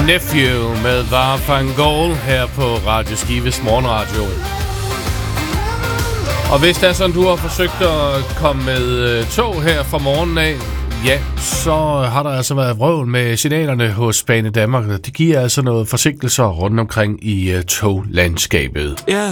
Nephew med Var van Gogh her på Radio Skives morgenradio. Og hvis det er sådan, du har forsøgt at komme med tog her fra morgenen af, ja, så har der altså været vrøvl med signalerne hos Banedanmark. De giver altså noget forsinkelser rundt omkring i toglandskabet. Ja.